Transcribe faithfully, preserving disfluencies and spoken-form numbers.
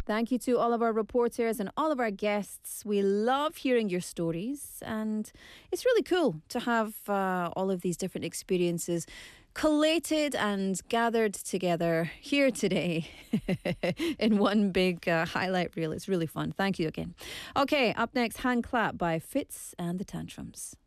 Thank you to all of our reporters and all of our guests. We love hearing your stories, and it's really cool to have uh, all of these different experiences collated and gathered together here today in one big uh, highlight reel. It's really fun. Thank you again. Okay, up next, Hand Clap by Fitz and the Tantrums.